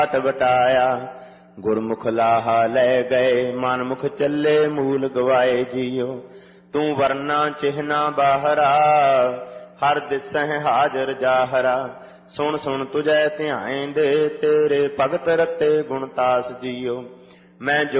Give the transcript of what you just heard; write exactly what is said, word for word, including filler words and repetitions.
ਬਟਾਇਆ। ਗੁਰਮੁਖ ਲਾਹਾ ਲੈ ਗਏ, ਮਨਮੁਖ ਚੱਲੇ ਮੂਲ ਗਵਾਏ ਜੀਓ। ਤੂੰ ਵਰਨਾ ਚਿਹਨਾ ਬਾਹਰਾ, ਹਰ ਦਿਸਹਿ ਹਾਜ਼ਰ ਜਾਹਰਾ। ਸੁਣ ਸੁਣ ਤੁਝੈ ਧਿਆਏਂਦੇ, ਤੇਰੇ ਭਗਤ ਰਤੇ ਗੁਣਤਾਸ ਜੀਓ। ਮੈਂ